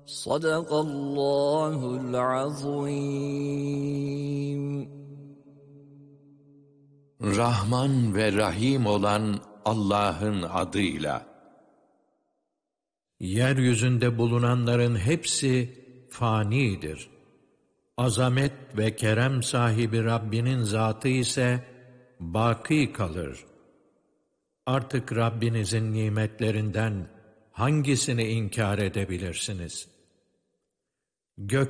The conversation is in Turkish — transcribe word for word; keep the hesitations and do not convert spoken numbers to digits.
Sadakallahul azim. Rahman ve Rahim olan Allah'ın adıyla. Yeryüzünde bulunanların hepsi fanidir. Azamet ve kerem sahibi Rabbinin zatı ise baki kalır. Artık Rabbinizin nimetlerinden hangisini inkar edebilirsiniz? Gök